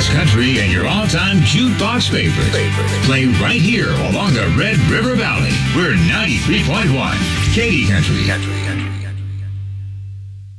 bluegrass country and your all-time jukebox favorites. Play right here along the Red River Valley. We're 93.1 Katy Country.